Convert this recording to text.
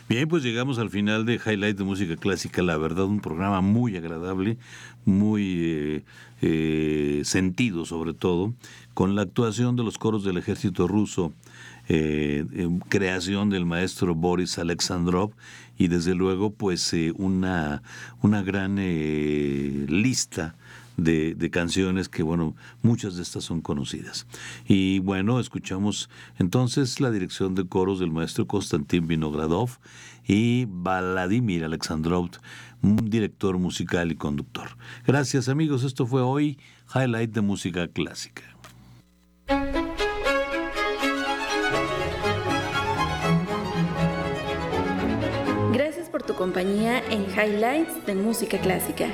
Bien, pues llegamos al final de Highlight de Música Clásica. La verdad, un programa muy agradable, muy sentido sobre todo, con la actuación de los coros del ejército ruso, creación del maestro Boris Alexandrov y desde luego pues una gran lista de canciones que, bueno, muchas de estas son conocidas. Y bueno, escuchamos entonces la dirección de coros del maestro Konstantin Vinogradov y Vladimir Alexandrov, un director musical y conductor. Gracias, amigos. Esto fue hoy Highlight de Música Clásica. Gracias por tu compañía en Highlights de Música Clásica.